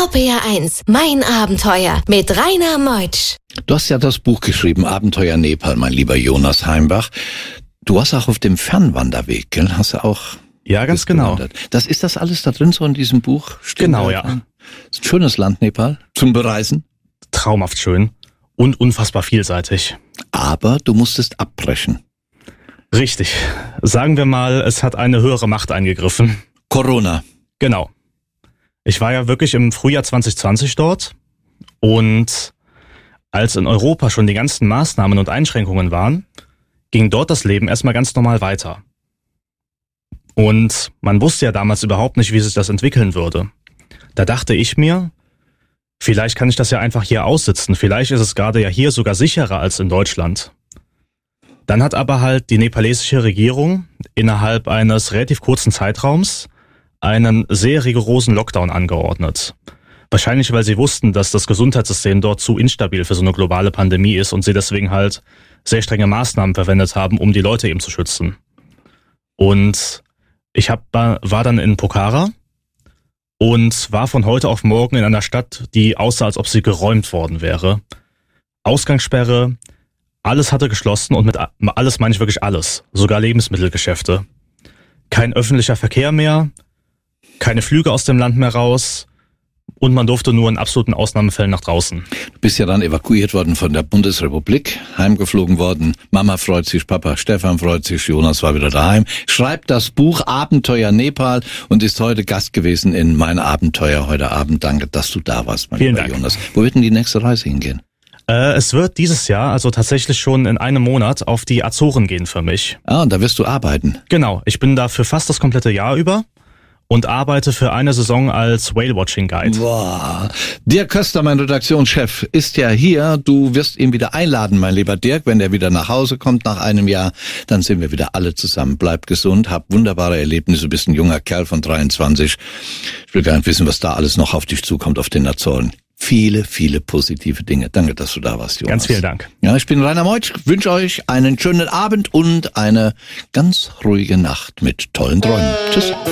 RPR1, mein Abenteuer mit Rainer Meutsch. Du hast ja das Buch geschrieben, Abenteuer Nepal, mein lieber Jonas Heimbach. Du warst auch auf dem Fernwanderweg, gell? Hast du auch... Ja, ganz genau. Ist das alles da drin, so in diesem Buch? Genau, ja. Ist ein schönes Land, Nepal, zum Bereisen. Traumhaft schön und unfassbar vielseitig. Aber du musstest abbrechen. Richtig. Sagen wir mal, es hat eine höhere Macht eingegriffen. Corona. Genau. Ich war ja wirklich im Frühjahr 2020 dort und als in Europa schon die ganzen Maßnahmen und Einschränkungen waren, ging dort das Leben erstmal ganz normal weiter. Und man wusste ja damals überhaupt nicht, wie sich das entwickeln würde. Da dachte ich mir, vielleicht kann ich das ja einfach hier aussitzen. Vielleicht ist es gerade ja hier sogar sicherer als in Deutschland. Dann hat aber halt die nepalesische Regierung innerhalb eines relativ kurzen Zeitraums einen sehr rigorosen Lockdown angeordnet. Wahrscheinlich, weil sie wussten, dass das Gesundheitssystem dort zu instabil für so eine globale Pandemie ist und sie deswegen halt sehr strenge Maßnahmen verwendet haben, um die Leute eben zu schützen. Und ich war dann in Pokhara und war von heute auf morgen in einer Stadt, die aussah, als ob sie geräumt worden wäre. Ausgangssperre, alles hatte geschlossen und mit alles meine ich wirklich alles, sogar Lebensmittelgeschäfte. Kein öffentlicher Verkehr mehr, keine Flüge aus dem Land mehr raus und man durfte nur in absoluten Ausnahmefällen nach draußen. Du bist ja dann evakuiert worden von der Bundesrepublik, heimgeflogen worden. Mama freut sich, Papa Stefan freut sich, Jonas war wieder daheim. Schreibt das Buch Abenteuer Nepal und ist heute Gast gewesen in Mein Abenteuer heute Abend. Danke, dass du da warst, mein lieber Jonas. Wo wird denn die nächste Reise hingehen? Es wird dieses Jahr, also tatsächlich schon in einem Monat, auf die Azoren gehen für mich. Und da wirst du arbeiten? Genau, ich bin da für fast das komplette Jahr über und arbeite für eine Saison als Whale-Watching-Guide. Boah. Dirk Köster, mein Redaktionschef, ist ja hier. Du wirst ihn wieder einladen, mein lieber Dirk. Wenn er wieder nach Hause kommt nach einem Jahr, dann sind wir wieder alle zusammen. Bleib gesund, hab wunderbare Erlebnisse. Du bist ein junger Kerl von 23. Ich will gar nicht wissen, was da alles noch auf dich zukommt auf den Azoren. Viele, viele positive Dinge. Danke, dass du da warst, Jonas. Ganz vielen Dank. Ja, ich bin Rainer Meutsch. Wünsche euch einen schönen Abend und eine ganz ruhige Nacht mit tollen Träumen. Tschüss.